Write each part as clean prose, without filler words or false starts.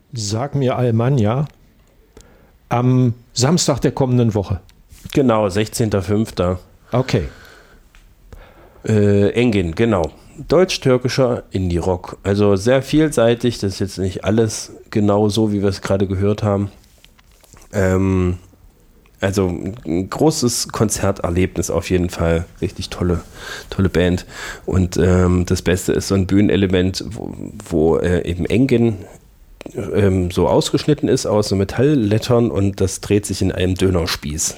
Sag mir Alemannia, am Samstag der kommenden Woche. Genau, 16.05. Okay. Engin, genau. Deutsch-türkischer Indie-Rock. Also sehr vielseitig, das ist jetzt nicht alles genau so, wie wir es gerade gehört haben. Also ein großes Konzerterlebnis auf jeden Fall. Richtig tolle Band. Und das Beste ist so ein Bühnenelement, wo eben Engin so ausgeschnitten ist aus so Metalllettern und das dreht sich in einem Dönerspieß,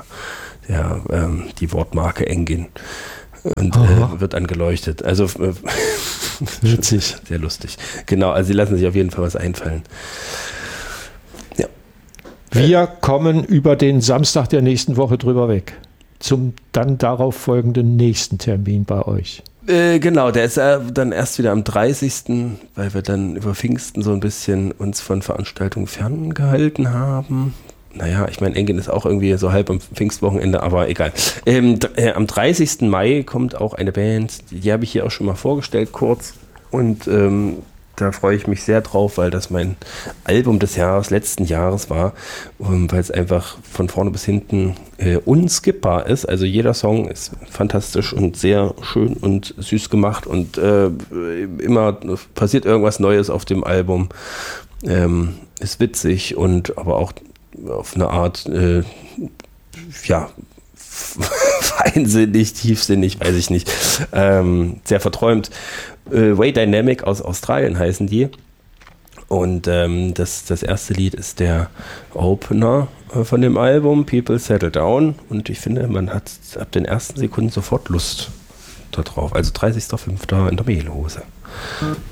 die Wortmarke Engin. Und wird angeleuchtet. Also witzig. Sehr lustig. Genau, also sie lassen sich auf jeden Fall was einfallen. Ja. Wir kommen über den Samstag der nächsten Woche drüber weg. Zum dann darauf folgenden nächsten Termin bei euch. Genau, der ist dann erst wieder am 30., weil wir dann über Pfingsten so ein bisschen uns von Veranstaltungen ferngehalten haben. Naja, ich meine, Engin ist auch irgendwie so halb am Pfingstwochenende, aber egal. Am 30. Mai kommt auch eine Band, die habe ich hier auch schon mal vorgestellt, kurz. Und da freue ich mich sehr drauf, weil das mein Album des letzten Jahres war, weil es einfach von vorne bis hinten unskippbar ist. Also jeder Song ist fantastisch und sehr schön und süß gemacht und immer passiert irgendwas Neues auf dem Album. Ist witzig und aber auch auf eine Art, feinsinnig, tiefsinnig, weiß ich nicht, sehr verträumt. Way Dynamic aus Australien heißen die. Und das erste Lied ist der Opener von dem Album, People Settle Down. Und ich finde, man hat ab den ersten Sekunden sofort Lust darauf. Also 30.05. in der Mehlhose.